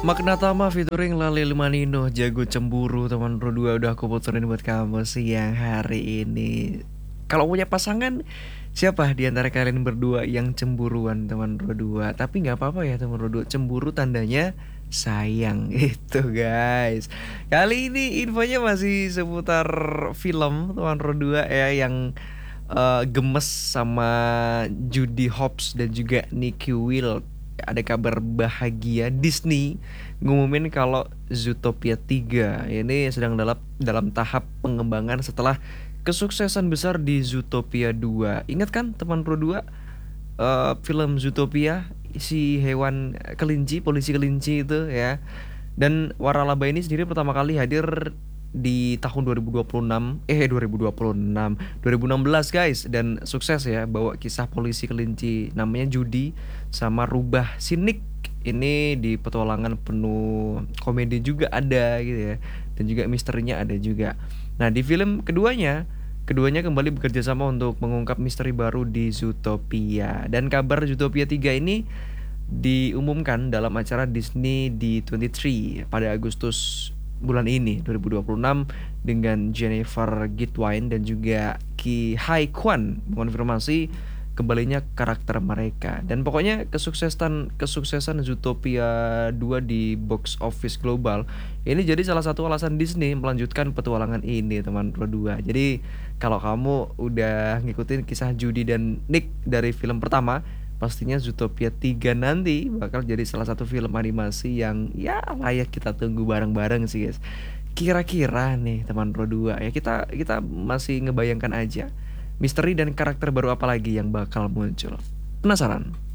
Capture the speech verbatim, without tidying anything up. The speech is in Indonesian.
Makna Tama featuring Lali Manino, Jago Cemburu teman Bro dua udah aku puterin buat kamu siang hari ini. Kalau punya pasangan, siapa di antara kalian berdua yang cemburuan teman Bro dua? Tapi nggak apa-apa ya teman Bro dua, cemburu tandanya sayang itu guys. Kali ini infonya masih seputar film teman Bro dua ya yang eh, gemes sama Judy Hopps dan juga Nicky Wilde. Ada kabar bahagia, Disney ngumumin kalau Zootopia tiga ini sedang dalam dalam tahap pengembangan setelah kesuksesan besar di Zootopia dua. Ingat kan teman Pro dua, eh, film Zootopia, si hewan kelinci, polisi kelinci itu ya. Dan Waralaba ini sendiri pertama kali hadir di tahun dua ribu dua puluh enam, eh dua ribu dua puluh enam, dua ribu enam belas guys, dan sukses ya bawa kisah polisi kelinci namanya Judy sama Rubah Sinik. Ini di petualangan penuh komedi juga ada gitu ya, dan juga misterinya ada juga. Nah, di film keduanya keduanya kembali bekerja sama untuk mengungkap misteri baru di Zootopia. Dan kabar Zootopia tiga ini diumumkan dalam acara Disney D dua puluh tiga pada Agustus bulan ini dua ribu dua puluh enam dengan Jennifer Gitwine dan juga Ki Hai Kwan mengonfirmasi kembalinya karakter mereka. Dan pokoknya kesuksesan kesuksesan Zootopia dua di box office global ini jadi salah satu alasan Disney melanjutkan petualangan ini teman Pro dua. Jadi kalau kamu udah ngikutin kisah Judy dan Nick dari film pertama, pastinya Zootopia tiga nanti bakal jadi salah satu film animasi yang ya layak kita tunggu bareng-bareng sih guys. Kira-kira nih teman Pro dua ya, kita kita masih ngebayangkan aja misteri dan karakter baru apa lagi yang bakal muncul. Penasaran?